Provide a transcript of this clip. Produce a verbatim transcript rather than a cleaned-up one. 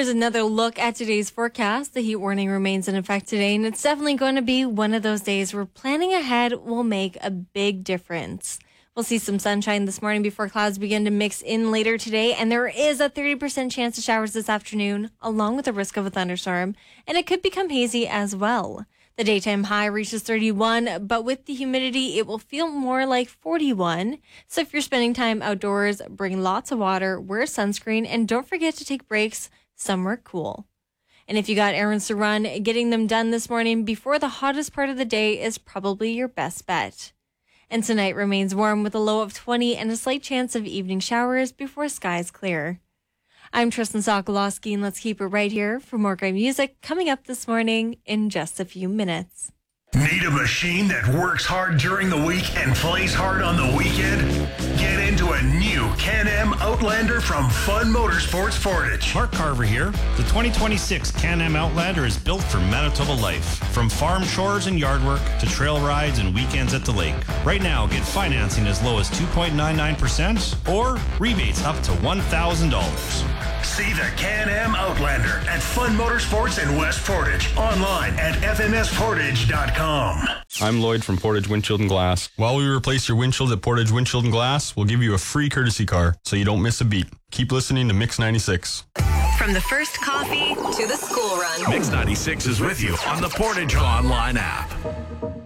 Here's another look at today's forecast. The heat warning remains in effect today, and it's definitely going to be one of those days where planning ahead will make a big difference. We'll see some sunshine this morning before clouds begin to mix in later today, and there is a thirty percent chance of showers this afternoon, along with the risk of a thunderstorm, and it could become hazy as well. The daytime high reaches thirty-one, but with the humidity, it will feel more like forty-one. So if you're spending time outdoors, bring lots of water, wear sunscreen, and don't forget to take breaks somewhere cool. And if you got errands to run, getting them done this morning before the hottest part of the day is probably your best bet. And tonight remains warm with a low of twenty and a slight chance of evening showers before skies clear. I'm Tristan Sokolowski, and let's keep it right here for more great music coming up this morning in just a few minutes. Need a machine that works hard during the week and plays hard on the weekend? Get into a new Can-Am Outlander from Fun Motorsports Portage. Mark Carver here. The twenty twenty-six Can-Am Outlander is built for Manitoba life. From farm chores and yard work to trail rides and weekends at the lake. Right now, get financing as low as two point nine nine percent or rebates up to one thousand dollars. See the Can-Am Outlander at Fun Motorsports in West Portage. Online at f m s portage dot com. I'm Lloyd from Portage Windshield and Glass. While we replace your windshield at Portage Windshield and Glass, we'll give you a free courtesy car so you don't miss a beat. Keep listening to Mix ninety-six. From the first coffee to the school run. Mix ninety-six is with you on the Portage Online app.